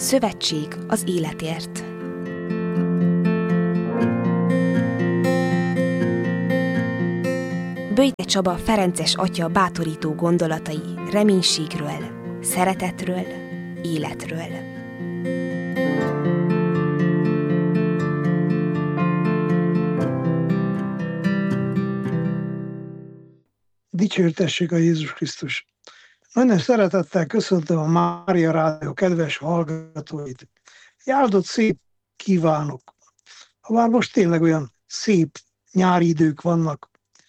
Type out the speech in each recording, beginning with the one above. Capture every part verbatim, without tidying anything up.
Szövetség az életért. Böjte Csaba ferences atya bátorító gondolatai reménységről, szeretetről, életről. Dicsértessék a Jézus Krisztus! Nagyon szeretettel köszöntöm a Mária Rádió kedves hallgatóit. Egy áldott szép kívánok! Habár most tényleg olyan szép nyári idők vannak.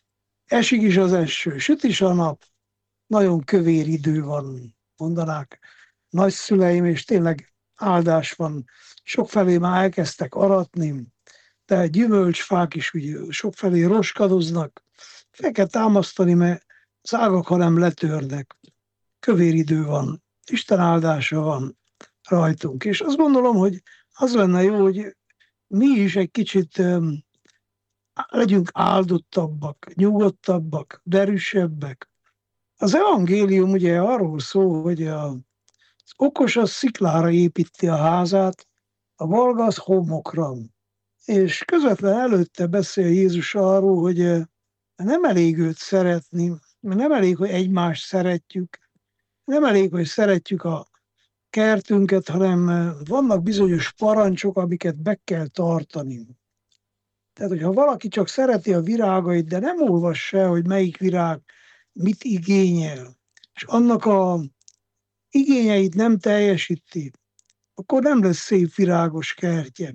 Esik is az eső, süt is a nap, nagyon kövér idő van, mondanák nagyszüleim, és tényleg áldás van. Sokfelé már elkezdtek aratni, de gyümölcsfák is ugye sokfelé roskadoznak. Fel kell támasztani, mert az ágak, ha nem letörnek. Kövér idő van, Isten áldása van rajtunk. És azt gondolom, hogy az lenne jó, hogy mi is egy kicsit um, legyünk áldottabbak, nyugodtabbak, derűsebbek. Az evangélium ugye arról szól, hogy a, az okos az sziklára építi a házát, a valga az homokra. És közvetlen előtte beszél Jézus arról, hogy nem elég őt szeretni, mert nem elég, hogy egymást szeretjük, nem elég, hogy szeretjük a kertünket, hanem vannak bizonyos parancsok, amiket be kell tartani. Tehát, hogyha valaki csak szereti a virágait, de nem olvassa el, hogy melyik virág mit igényel, és annak a igényeit nem teljesíti, akkor nem lesz szép virágos kertje.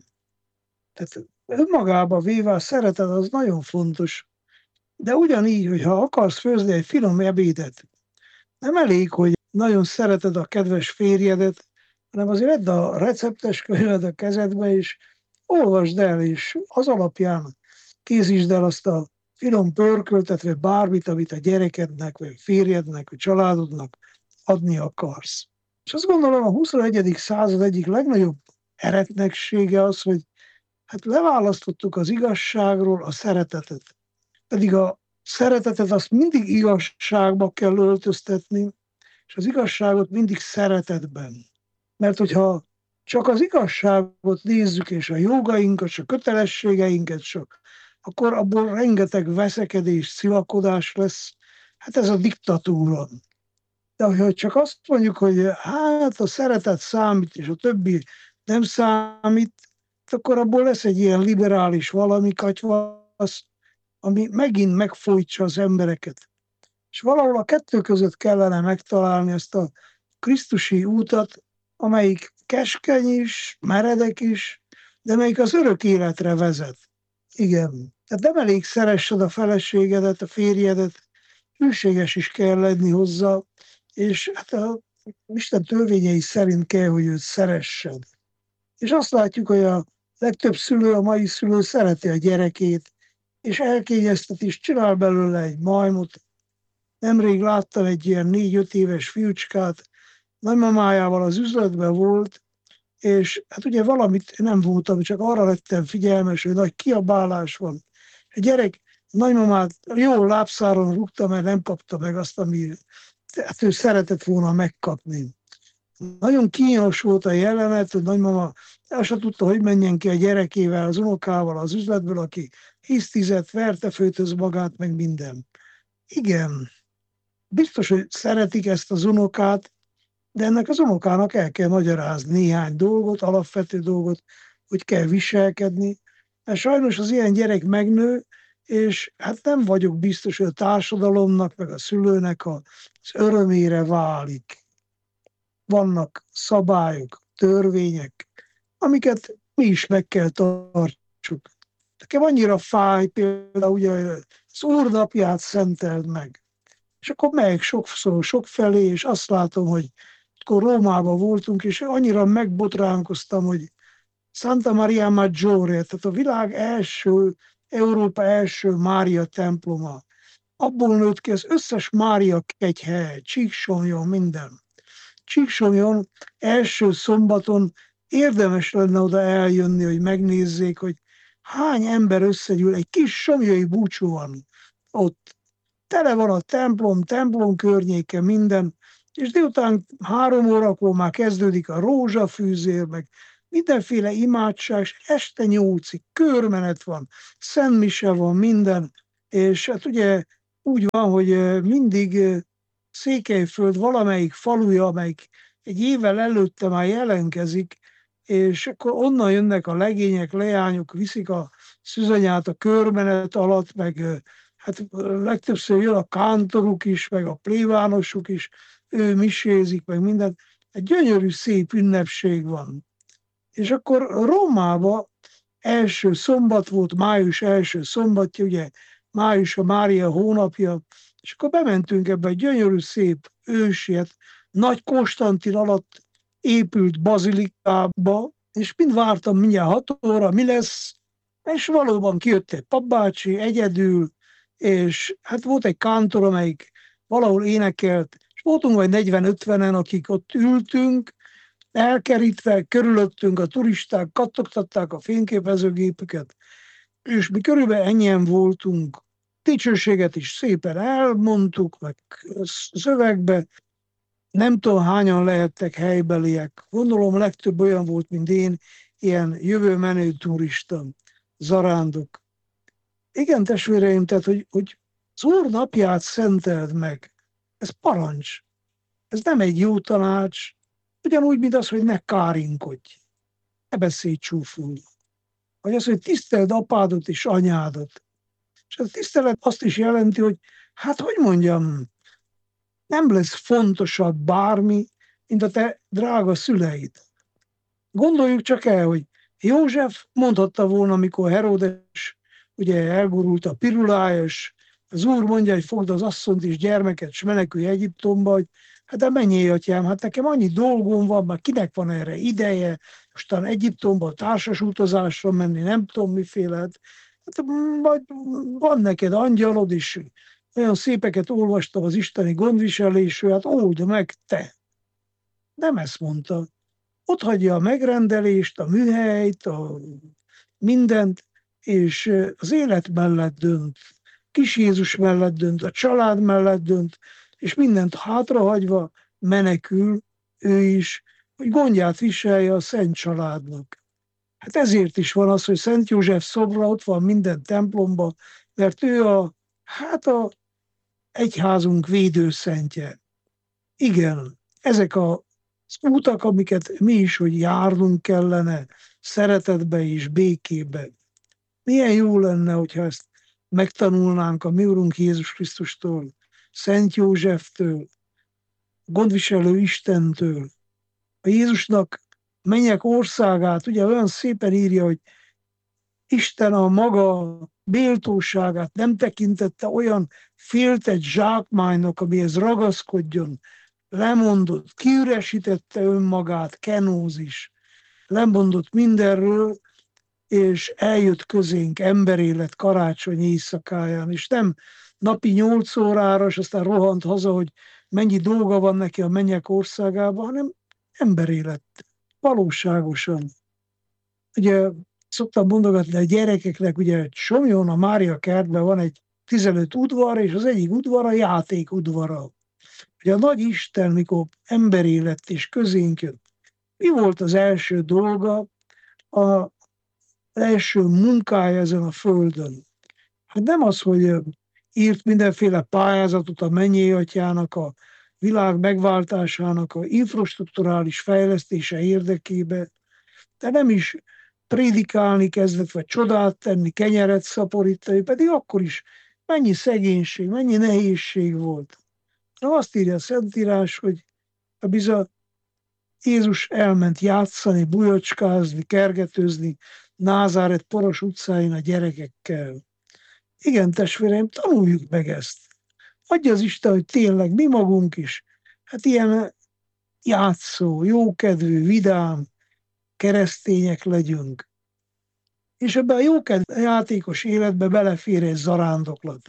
Tehát önmagában véve a szeretet az nagyon fontos. De ugyanígy, hogyha akarsz főzni egy finom ebédet, nem elég, hogy nagyon szereted a kedves férjedet, hanem azért vedd a receptes könyved a kezedbe, és olvasd el, és az alapján készítsd el azt a finom pörköltet, vagy bármit, amit a gyerekednek, vagy a férjednek, vagy családodnak adni akarsz. És azt gondolom, a huszonegyedik század egyik legnagyobb eretneksége az, hogy hát leválasztottuk az igazságról a szeretetet. Pedig a szeretetet azt mindig igazságba kell öltöztetni, és az igazságot mindig szeretetben. Mert hogyha csak az igazságot nézzük, és a jogainkat, és a kötelességeinket csak, akkor abból rengeteg veszekedés, szilakodás lesz. Hát ez a diktatúra. De hogyha csak azt mondjuk, hogy hát a szeretet számít, és a többi nem számít, akkor abból lesz egy ilyen liberális valami katyvasz, ami megint megfojtsa az embereket. És valahol a kettő között kellene megtalálni ezt a krisztusi útat, amelyik keskeny is, meredek is, de melyik az örök életre vezet. Igen. Tehát nem elég szeressed a feleségedet, a férjedet, hűséges is kell lenni hozzá, és hát a Isten törvényei szerint kell, hogy őt szeressed. És azt látjuk, hogy a legtöbb szülő, a mai szülő szereti a gyerekét, és elkényeztet is, csinál belőle egy majmot. Nemrég láttam egy ilyen négy-öt éves fiúcskát, nagymamájával az üzletben volt, és hát ugye valamit nem voltam, csak arra lettem figyelmes, hogy nagy kiabálás van. A gyerek nagymamát jó lábszáron rúgta, mert nem kapta meg azt, ami hát ő szeretett volna megkapni. Nagyon kínos volt a jelenet, hogy nagymama el se tudta, hogy menjen ki a gyerekével, az unokával az üzletből, aki hisztizett, verte főtöz magát, meg minden. Igen, biztos, hogy szeretik ezt az unokát, de ennek az unokának el kell magyarázni néhány dolgot, alapvető dolgot, hogy kell viselkedni. Mert sajnos az ilyen gyerek megnő, és hát nem vagyok biztos, hogy a társadalomnak, meg a szülőnek az örömére válik. Vannak szabályok, törvények, amiket mi is meg kell tartsuk. Nekem annyira fáj például, ugye az Úr napját szenteld meg. És akkor megyek sokszor, sokfelé, és azt látom, hogy akkor Rómában voltunk, és annyira megbotránkoztam, hogy Santa Maria Maggiore, tehát a világ első, Európa első Mária temploma. Abból nőtt ki az összes Mária kegyhely, Csíksomjon, minden. Csíksomjon első szombaton érdemes lenne oda eljönni, hogy megnézzék, hogy hány ember összegyűl, egy kis somlyai búcsú van ott. Tele van a templom, templom környéke, minden, És délután három órakor már kezdődik a rózsafűzér, meg mindenféle imádság, és este nyolcig körmenet van, szentmise van, minden, és hát ugye úgy van, hogy mindig Székelyföld valamelyik faluja, amelyik egy évvel előtte már jelentkezik, és akkor onnan jönnek a legények, leányok, viszik a szűzanyát a körmenet alatt, meg hát legtöbbször jön a kántoruk is, meg a plébánosuk is, ő misézik, meg minden. Egy gyönyörű, szép ünnepség van. És akkor Rómában első szombat volt, május első szombatja, ugye május a Mária hónapja, és akkor bementünk ebbe egy gyönyörű, szép ősi, hát Nagy Konstantin alatt épült bazilikába, és mind vártam mindjárt hat óra, mi lesz, és valóban kijött egy papbácsi egyedül, és hát volt egy kántor, amelyik valahol énekelt, és voltunk vagy negyven-ötvenen, akik ott ültünk, elkerítve, körülöttünk a turisták, kattogtatták a fényképezőgépüket, és mi körülbelül ennyien voltunk. Dicsőséget is szépen elmondtuk, meg szövegbe, nem tudom hányan lehettek helybeliek. Gondolom legtöbb olyan volt, mint én, ilyen jövőmenő turista, zarándok. Igen, testvéreim, tehát, hogy, hogy az Úr napját szenteld meg. Ez parancs. Ez nem egy jó tanács, ugyanúgy, mint az, hogy ne kárinkodj, ne beszélj csúful. Vagy az, hogy tiszteld apádat és anyádat. És a tisztelet azt is jelenti, hogy hát, hogy mondjam, nem lesz fontosabb bármi, mint a te drága szüleid. Gondoljuk csak el, hogy József mondhatta volna, amikor Heródes ugye elgurult a pirulája, és az Úr mondja, hogy fogd az asszonyt és gyermeket, és menekülj Egyiptomba, hogy hát de menjél, atyám, hát nekem annyi dolgom van, már kinek van erre ideje, mostan Egyiptomba társas utazásra menni, nem tudom miféle, hát majd van neked angyalod is, olyan szépeket olvastam az isteni gondviselésről, hát old meg te. Nem ezt mondta. Ott hagyja a megrendelést, a műhelyt, a mindent, és az élet mellett dönt. Kis Jézus mellett dönt, a család mellett dönt, és mindent hátrahagyva menekül ő is, hogy gondját viselje a szent családnak. Hát ezért is van az, hogy Szent József szobra ott van minden templomban, mert ő a, hát a egyházunk védőszentje. Igen, ezek a az útak, amiket mi is, hogy járnunk kellene, szeretetbe és békébe. Milyen jó lenne, hogyha ezt megtanulnánk a mi Urunk Jézus Krisztustól, Szent Józseftől, gondviselő Istentől. A Jézusnak mennyek országát, ugye olyan szépen írja, hogy Isten a maga méltóságát nem tekintette olyan féltett zsákmánynak, amihez ragaszkodjon, lemondott, kiüresítette önmagát, kenózis, lemondott mindenről, és eljött közénk emberélet karácsony éjszakáján, és nem napi nyolc órára, és aztán rohant haza, hogy mennyi dolga van neki a mennyek országában, hanem emberélet, valóságosan. Ugye szoktam mondogatni a gyerekeknek, ugye Somlón a Mária kertben van egy tizenöt udvar, és az egyik udvar a játék udvara. Ugye a nagy Isten, mikor emberé lett és közénk jött, mi volt az első dolga, az első munkája ezen a földön? Hát nem az, hogy írt mindenféle pályázatot a mennyei atyának, a világ megváltásának, a infrastrukturális fejlesztése érdekébe, de nem is prédikálni kezdett, vagy csodát tenni, kenyeret szaporítani, pedig akkor is mennyi szegénység, mennyi nehézség volt. Na azt írja a Szentírás, hogy a bizony Jézus elment játszani, bujocskázni, kergetőzni Názáret poros utcáin a gyerekekkel. Igen, testvéreim, tanuljuk meg ezt. Adja az Isten, hogy tényleg mi magunk is, hát ilyen játszó, jókedvű, vidám keresztények legyünk. És ebben a jókedvű játékos életbe belefér egy zarándoklat.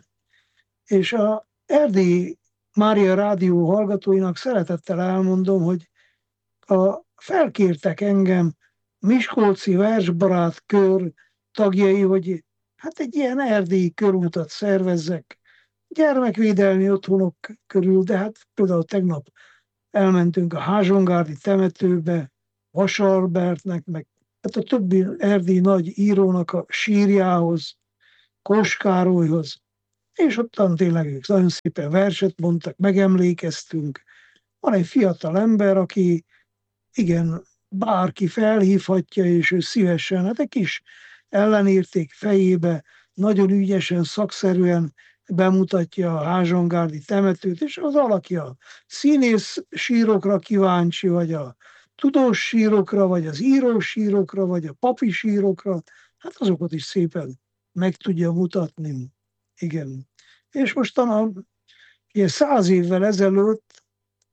És a Erdélyi Mária Rádió hallgatóinak szeretettel elmondom, hogy a, felkértek engem Miskolci Versbarát kör tagjai, hogy hát egy ilyen erdélyi körútat szervezzek gyermekvédelmi otthonok körül, de hát például tegnap elmentünk a Házsongárdi temetőbe, Vasalbertnek, meg hát a többi erdélyi nagy írónak a sírjához, Kós Károlyhoz, és ottan tényleg ők nagyon szépen verset mondtak, megemlékeztünk. Van egy fiatal ember, aki igen, bárki felhívhatja, és ő szívesen, hát egy kis ellenérték fejébe, nagyon ügyesen, szakszerűen bemutatja a Házsongárdi temetőt, és az alaki a színész sírokra kíváncsi, vagy a tudós sírokra, vagy az írós sírokra, vagy a papi sírokra, hát azokat is szépen meg tudja mutatni. Igen. És mostan ugye száz évvel ezelőtt,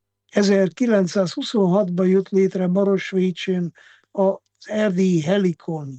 ezerkilencszázhuszonhatban jött létre Marosvécsén az erdélyi Helikon.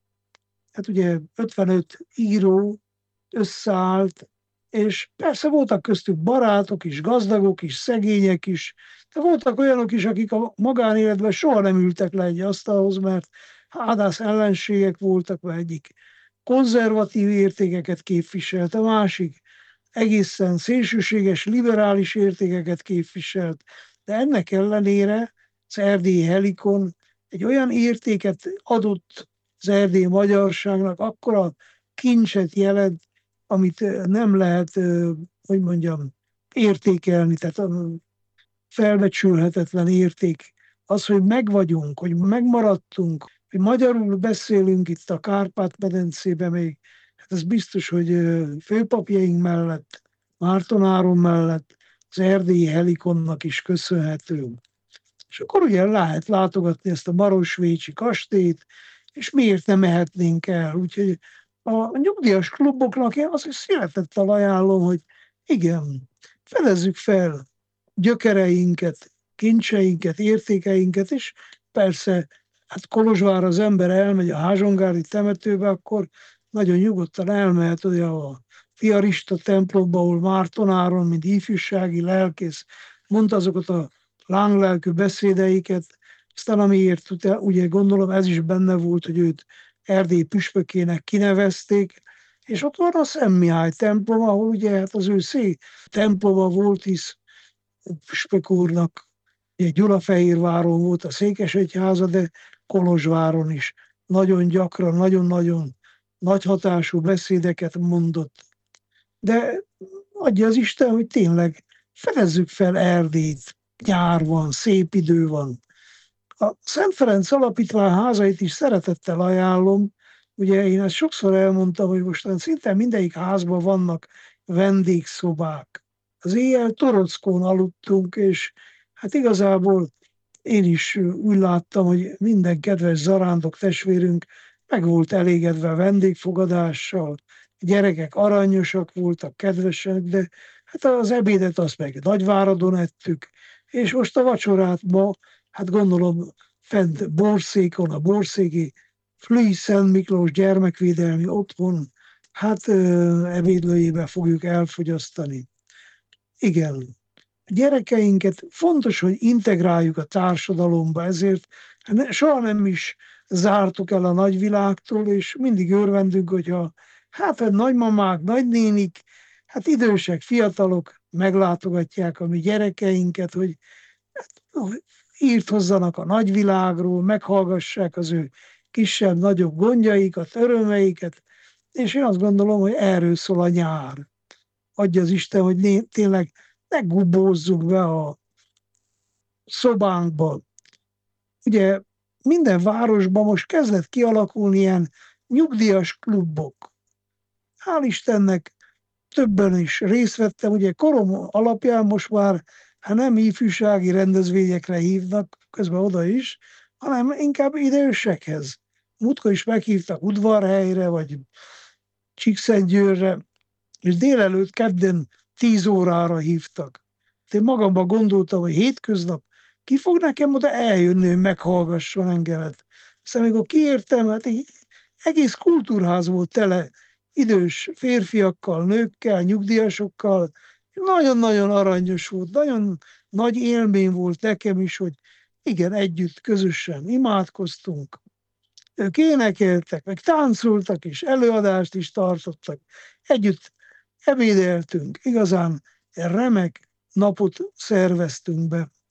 Hát ugye ötvenöt író összeállt, és persze voltak köztük barátok is, gazdagok is, szegények is, de voltak olyanok is, akik a magánéletben soha nem ültek le egy asztalhoz, mert hádász ellenségek voltak, vagy egyik konzervatív értékeket képviselt, a másik egészen szélsőséges, liberális értékeket képviselt, de ennek ellenére az erdélyi Helikon egy olyan értéket adott az erdélyi magyarságnak, akkora kincset jelent, amit nem lehet, hogy mondjam, értékelni, tehát felbecsülhetetlen érték. Az, hogy megvagyunk, hogy megmaradtunk, hogy magyarul beszélünk itt a Kárpát-medencében még, hát ez biztos, hogy főpapjaink mellett, Márton Áron mellett az erdélyi Helikonnak is köszönhető. És akkor ugye lehet látogatni ezt a marosvécsi kastélyt, és miért nem mehetnénk el. Úgyhogy a nyugdíjas kluboknak én azt is szeretettel ajánlom, hogy igen, fedezzük fel gyökereinket, kincseinket, értékeinket, és persze, hát Kolozsvárra az ember elmegy a Házsongárdi temetőbe, akkor nagyon nyugodtan elmehet ugye a Fiarista templomba, ahol Márton Áron, mint ifjúsági lelkész, mondta azokat a lánglelkű beszédeiket, aztán amiért ugye gondolom ez is benne volt, hogy őt Erdély püspökének kinevezték, és ott van a Szent Mihály templom, ahol ugye hát az ő szé temploma volt, hisz püspök úrnak ugye Gyulafehérváron volt a székesegyháza, de Kolozsváron is nagyon gyakran, nagyon-nagyon nagy hatású beszédeket mondott. De adja az Isten, hogy tényleg fedezzük fel Erdélyt, nyár van, szép idő van. A Szent Ferenc Alapítvány házait is szeretettel ajánlom. Ugye én ezt sokszor elmondtam, hogy most szinte mindegyik házban vannak vendégszobák. Az éjjel torockón aludtunk, és hát igazából én is úgy láttam, hogy minden kedves zarándok testvérünk meg volt elégedve a vendégfogadással. A gyerekek aranyosak voltak, kedvesek, de hát az ebédet azt meg Nagyváradon ettük, és most a vacsorát ma, hát gondolom fent Borszékon, a borszéki Flüy Szent Miklós gyermekvédelmi otthon, hát ebédlőjébe fogjuk elfogyasztani. Igen, a gyerekeinket fontos, hogy integráljuk a társadalomba, ezért soha nem is zártuk el a nagyvilágtól, és mindig örvendünk, hogyha hát a nagymamák, nagynénik, hát idősek, fiatalok meglátogatják a mi gyerekeinket, hogy hát, írt hozzanak a nagyvilágról, meghallgassák az ő kisebb-nagyobb gondjaikat, örömeiket, és én azt gondolom, hogy erről szól a nyár. Adja az Isten, hogy né- tényleg ne gubózzuk be a szobánkba. Ugye minden városban most kezdett kialakulni ilyen nyugdíjas klubok. Hál' Istennek többen is részt vettem, ugye korom alapján most már hát nem ifjúsági rendezvényekre hívnak, közben oda is, hanem inkább idősekhez. Múltkor is meghívtak Udvarhelyre, vagy Csíkszentgyőrre, és délelőtt kedden tíz órára hívtak. Én magamban gondoltam, hogy hétköznap ki fog nekem oda eljönni, hogy meghallgasson engemet. Aztán amikor kiértem, hát egy egész kultúrház volt tele idős férfiakkal, nőkkel, nyugdíjasokkal. Nagyon-nagyon aranyos volt, nagyon nagy élmény volt nekem is, hogy igen, együtt, közösen imádkoztunk. Ők énekeltek, meg táncoltak is, előadást is tartottak. Együtt ebédeltünk, igazán remek napot szerveztünk be.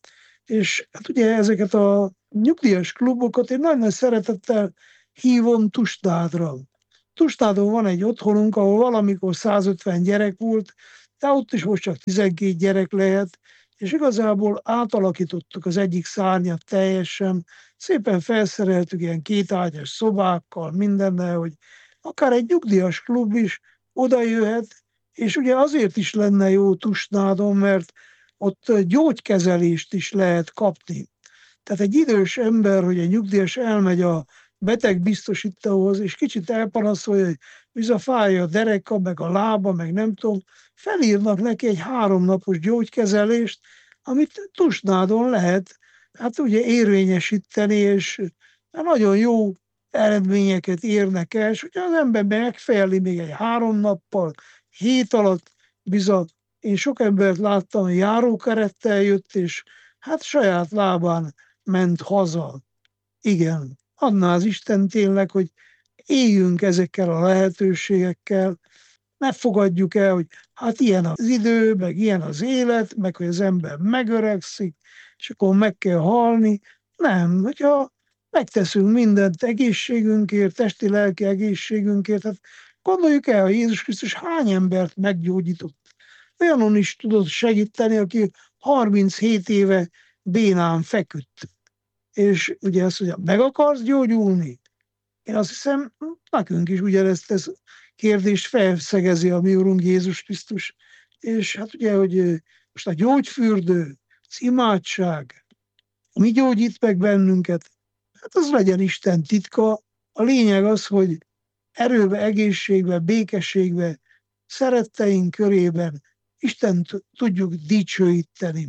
És hát ugye ezeket a nyugdíjas klubokat én nagyon szeretettel hívom Tusnádra. Tusnádon van egy otthonunk, ahol valamikor százötven gyerek volt, de ott is most csak tizenkét gyerek lehet, és igazából átalakítottuk az egyik szárnyat teljesen, szépen felszereltük ilyen kétágyas szobákkal, mindennel, hogy akár egy nyugdíjas klub is oda jöhet, és ugye azért is lenne jó Tusnádon, mert ott gyógykezelést is lehet kapni. Tehát egy idős ember, hogy egy nyugdíjas elmegy a betegbiztosítóhoz, és kicsit elpanaszolja, hogy biza fáj a dereka, meg a lába, meg nem tudom, felírnak neki egy háromnapos gyógykezelést, amit Tusnádon lehet, hát ugye érvényesíteni, és nagyon jó eredményeket érnek el, és hogyha az ember megfejeli még egy három nappal, hét alatt, bizony, én sok embert láttam, hogy járókerettel jött, és hát saját lábán ment haza. Igen, adná az Isten tényleg, hogy éljünk ezekkel a lehetőségekkel, ne fogadjuk el, hogy hát ilyen az idő, meg ilyen az élet, meg hogy az ember megöregszik, és akkor meg kell halni. Nem, hogyha megteszünk mindent egészségünkért, testi-lelki egészségünkért, hát gondoljuk el, hogy Jézus Krisztus hány embert meggyógyított. Olyanon is tudott segíteni, aki harminchét éve bénán feküdt. És ugye azt mondja, meg akarsz gyógyulni? Én azt hiszem, nekünk is ugyanezt ez kérdést felszegezi a mi Urunk Jézus Krisztus. És hát ugye, hogy most a gyógyfürdő, az imádság, mi gyógyít meg bennünket? Hát az legyen Isten titka. A lényeg az, hogy erőbe, egészségbe, békességbe, szeretteink körében Istent tudjuk dicsőíteni.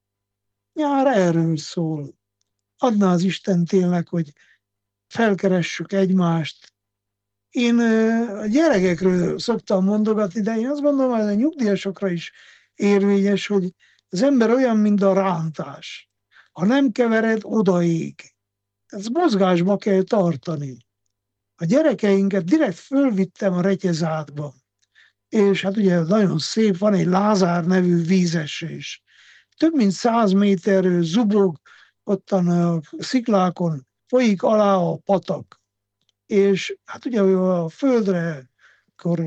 Nyár erről szól. Adná az Isten tényleg, hogy felkeressük egymást. Én a gyerekekről szoktam mondogatni, de én azt gondolom, hogy a nyugdíjasokra is érvényes, hogy az ember olyan, mint a rántás. Ha nem kevered, odaég. Ez mozgásba kell tartani. A gyerekeinket direkt fölvittem a Retyezátba. És hát ugye nagyon szép, van egy Lázár nevű vízesés. Több mint száz méterről zubog, ottan a sziklákon folyik alá a patak. És hát ugye a földre, akkor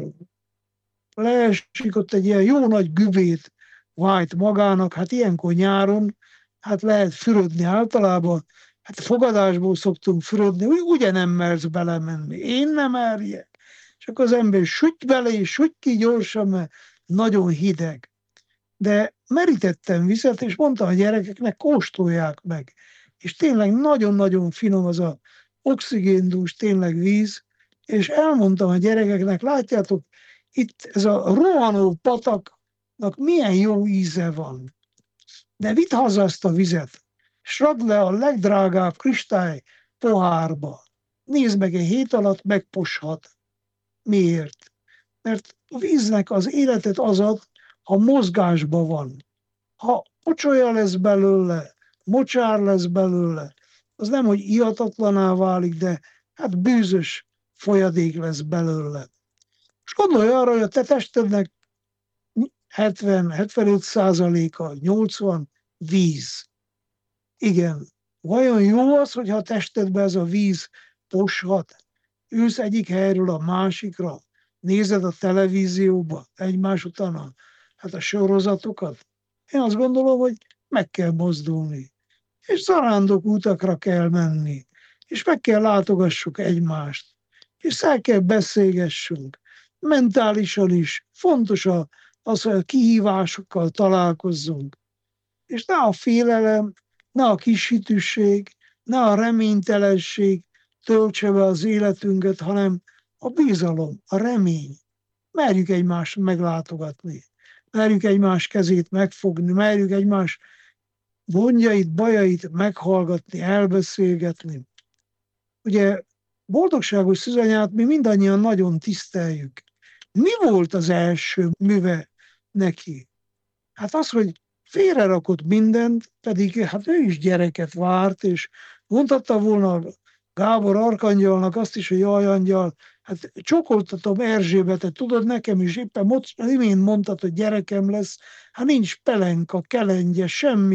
leesik, ott egy ilyen jó nagy güvét vájt magának, hát ilyenkor nyáron, hát lehet fürödni általában, hát fogadásból szoktunk fürödni, ugye nem mersz belemenni, én nem merjek. És akkor az ember süty bele, és süty ki gyorsan, mert nagyon hideg. De merítettem vizet, és mondtam a gyerekeknek, kóstolják meg. És tényleg nagyon-nagyon finom az a oxigéndús, tényleg víz, és elmondtam a gyerekeknek, látjátok, itt ez a rohanó pataknak milyen jó íze van. De vidd haza azt a vizet, és radd le a legdrágább kristály pohárba. Nézd meg, egy hét alatt megposhat. Miért? Mert a víznek az életet az ad, ha mozgásban van. Ha pocsolya lesz belőle, mocsár lesz belőle, az nem, hogy ihatatlaná válik, de hát bűzös folyadék lesz belőle. És gondolj arra, hogy a te testednek hetven-hetvenöt százaléka, nyolcvan víz. Igen. Vajon jó az, hogyha a testedbe ez a víz poshat? Ülsz egyik helyről a másikra, nézed a televízióba egymás után a, hát a sorozatokat? Én azt gondolom, hogy meg kell mozdulni. És zarándok utakra kell menni. És meg kell látogassuk egymást. És el kell beszélgessünk. Mentálisan is fontos az, hogy a kihívásokkal találkozzunk. És ne a félelem, ne a kishitűség, ne a reménytelenség töltse be az életünket, hanem a bizalom, a remény. Merjük egymást meglátogatni, merjük egymás kezét megfogni, merjük egymás gondjait, bajait meghallgatni, elbeszélgetni. Ugye boldogságos Szűzanyát mi mindannyian nagyon tiszteljük. Mi volt az első műve neki? Hát az, hogy félrerakott mindent, pedig hát ő is gyereket várt, és mondhatta volna Gábor Arkangyalnak azt is, hogy jaj, angyal, hát csokoltatom Erzsébetet, tudod, nekem is éppen imént mondtad, hogy gyerekem lesz, hát nincs pelenka, kelengye, semmi,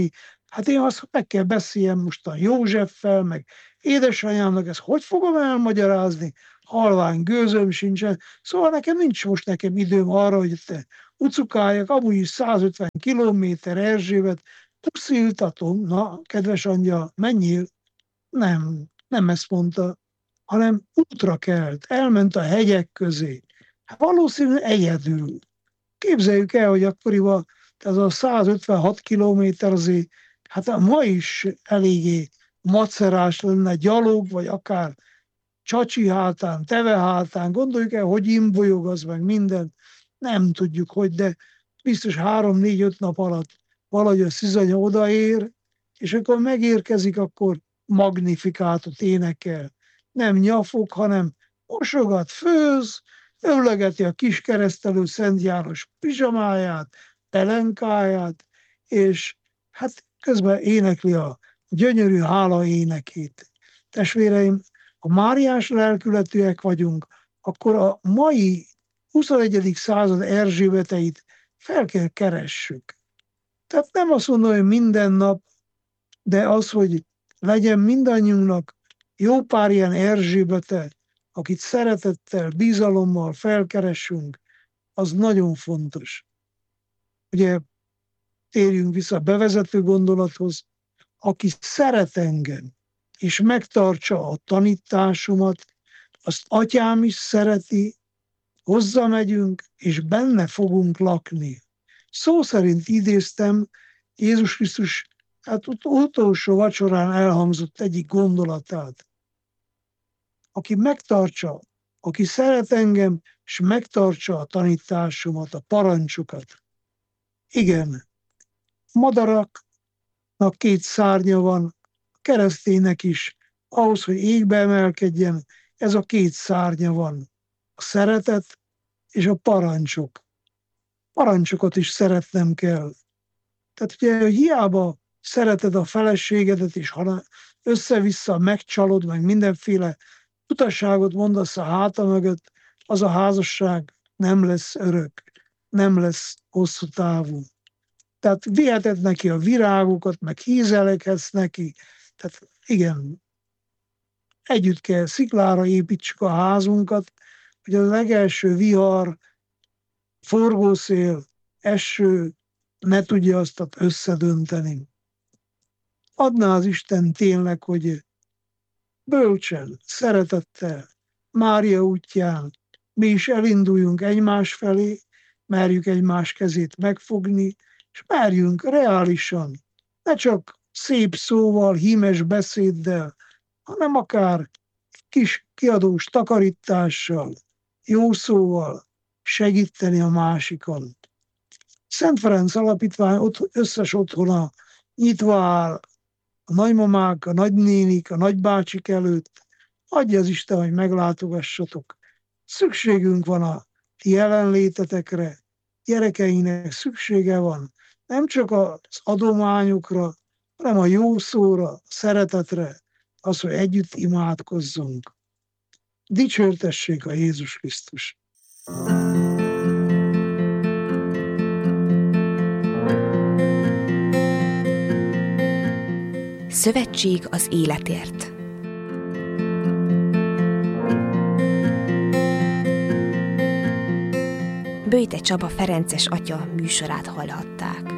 Hát én azt meg kell beszéljem mostan Józseffel, meg édesanyámnak, ezt hogy fogom elmagyarázni? Halvány gőzöm sincsen. Szóval nekem nincs most nekem időm arra, hogy te ucukáljak, amúgy is százötven kilométer Erzsébet, pusziltatom, na, kedves angyal, menjél. Nem, nem ezt mondta, hanem útra kelt, elment a hegyek közé. Hát valószínűleg egyedül. Képzeljük el, hogy akkoriban ez a százötvenhat kilométer azért, hát ma is eléggé macerás lenne gyalog, vagy akár csacsi hátán, teve hátán, gondoljuk el, hogy imbolyog az meg minden, nem tudjuk, hogy, de biztos három-négy-öt nap alatt valahogy a szűzanya odaér, és akkor megérkezik, akkor magnifikátot énekel. Nem nyafog, hanem mosogat, főz, öllegeti a kis keresztelő Szent János pizsamáját, pelenkáját, és hát közben énekli a gyönyörű hála énekét. Testvéreim, ha máriás lelkületűek vagyunk, akkor a mai huszonegyedik század Erzsébeteit fel kell keressük. Tehát nem azt mondom, hogy minden nap, de az, hogy legyen mindannyiunknak jó pár ilyen Erzsébete, akit szeretettel, bizalommal felkeressünk, az nagyon fontos. Ugye térjünk vissza a bevezető gondolathoz, aki szeret engem, és megtartsa a tanításomat, azt atyám is szereti, hozzá megyünk, és benne fogunk lakni. Szó szerint idéztem Jézus Krisztus hát utolsó vacsorán elhangzott egyik gondolatát. Aki megtartsa, aki szeret engem, és megtartsa a tanításomat, a parancsokat. Igen, madaraknak két szárnya van, a kereszténynek is, ahhoz, hogy égbe emelkedjen, ez a két szárnya van. A szeretet és a parancsok. Parancsokat is szeretnem kell. Tehát ugye hiába szereted a feleségedet, és ha össze-vissza megcsalod, meg mindenféle utasságot mondasz a háta mögött, az a házasság nem lesz örök, nem lesz hosszú távú. Tehát viheted neki a virágokat, meg hízelekhez neki. Tehát igen, együtt kell sziklára építsük a házunkat, hogy a legelső vihar, forgószél, eső ne tudja azt összedönteni. Adná az Isten tényleg, hogy bölcsen, szeretettel, Mária útján mi is elinduljunk egymás felé, merjük egymás kezét megfogni, és merjünk reálisan, ne csak szép szóval, hímes beszéddel, hanem akár kis kiadós takarítással, jó szóval segíteni a másikon. Szent Ferenc Alapítvány összes otthona nyitva áll, a nagymamák, a nagynénik, a nagybácsik előtt. Adja az Isten, hogy meglátogassatok. Szükségünk van a ti jelenlétetekre, gyerekeinknek szüksége van, nem csak az adományokra, hanem a jó szóra, a szeretetre, az, hogy együtt imádkozzunk. Dicsőrtessék a Jézus Krisztus! Szövetség az életért. Böjte Csaba ferences atya műsorát hallhatták.